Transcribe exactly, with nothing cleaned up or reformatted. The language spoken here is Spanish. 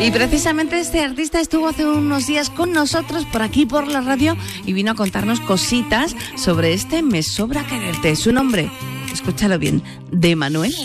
Y precisamente este artista estuvo hace unos días con nosotros por aquí por la radio y vino a contarnos cositas sobre este Me sobra quererte. Su nombre, escúchalo bien, de Manuel.